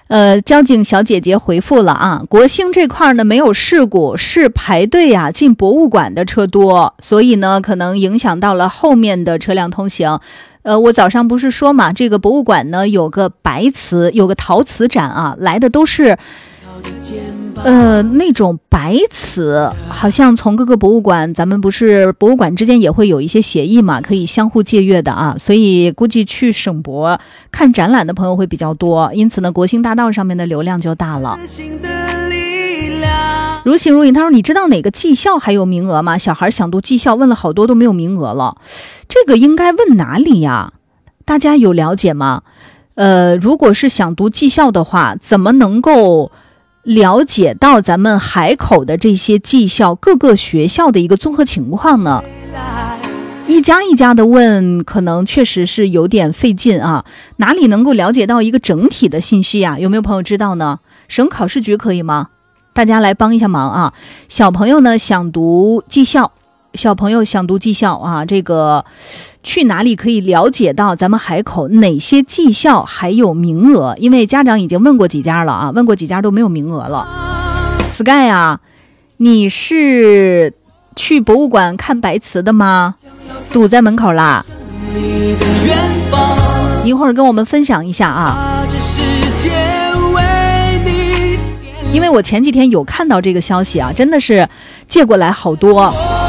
交警小姐姐回复了啊，国兴这块呢没有事故，是排队啊进博物馆的车多，所以呢可能影响到了后面的车辆通行。我早上不是说嘛，这个博物馆呢有个白瓷，有个陶瓷展啊，来的都是那种白瓷，好像从各个博物馆，咱们不是博物馆之间也会有一些协议嘛，可以相互借阅的啊，所以估计去省博看展览的朋友会比较多，因此呢国兴大道上面的流量就大了。如行如影，他说你知道哪个技校还有名额吗？小孩想读技校，问了好多都没有名额了，这个应该问哪里呀？大家有了解吗？如果是想读技校的话，怎么能够了解到咱们海口的这些技校各个学校的一个综合情况呢？一家一家的问，可能确实是有点费劲啊。哪里能够了解到一个整体的信息啊？有没有朋友知道呢？省考试局可以吗？大家来帮一下忙啊！小朋友呢想读技校，啊，这个去哪里可以了解到咱们海口哪些技校还有名额？因为家长已经问过几家了啊，问过几家都没有名额了。Sky 啊，你是去博物馆看白瓷的吗？堵在门口啦，一会儿跟我们分享一下啊。因为我前几天有看到这个消息啊，真的是借过来好多。